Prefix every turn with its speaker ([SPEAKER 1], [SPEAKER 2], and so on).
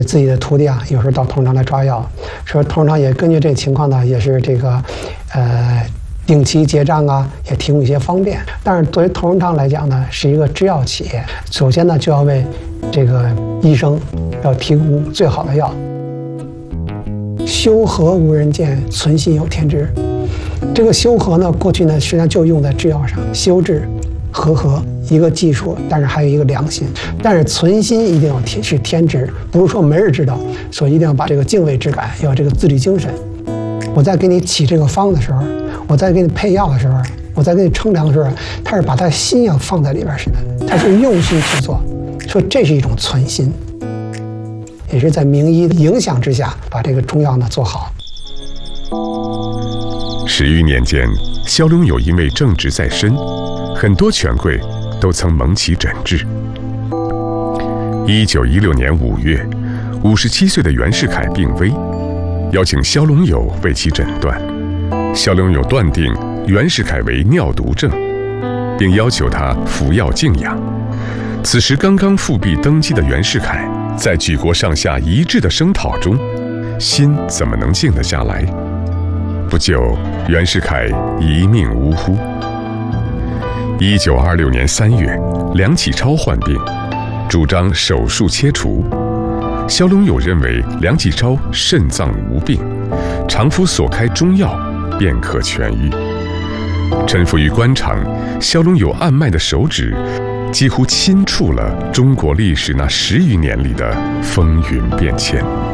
[SPEAKER 1] 自己的徒弟啊，有时候到同仁堂来抓药，说同仁堂也根据这个情况呢，也是这个定期结账啊，也提供一些方便。但是作为同仁堂来讲呢，是一个制药企业，首先呢就要为这个医生要提供最好的药。修和无人见，存心有天知。这个修和呢，过去呢实际上就用在制药上，修治、和一个技术，但是还有一个良心。但是存心一定要是天知，不是说没人知道，所以一定要把这个敬畏之感，要这个自律精神。我在给你起这个方的时候，我在给你配药的时候，我在给你称量的时候，他是把他心要放在里边似的，他是用心去做，说这是一种存心，也是在名医的影响之下把这个中药呢做好。
[SPEAKER 2] 10余年间，萧龙友因为正直在身，很多权贵都曾蒙其诊治。1916年5月，57岁的袁世凯病危，邀请萧龙友为其诊断。萧龙友断定袁世凯为尿毒症，并要求他服药静养。此时刚刚复辟登基的袁世凯，在举国上下一致的声讨中，心怎么能静得下来？不久，袁世凯一命呜呼。1926年3月，梁启超患病，主张手术切除。萧龙友认为梁启超肾脏无病，常服所开中药便可痊愈。臣服于官场，萧龙友按脉的手指几乎亲触了中国历史那10余年里的风云变迁。